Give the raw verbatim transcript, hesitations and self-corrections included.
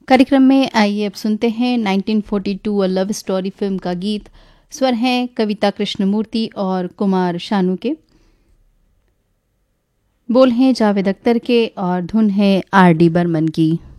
कार्यक्रम में आइए अब सुनते हैं nineteen forty to a love story film का गीत। स्वर हैं कविता कृष्णमूर्ति और कुमार शानू के, बोल हैं जावेद अख्तर के और धुन है आर डी बर्मन की।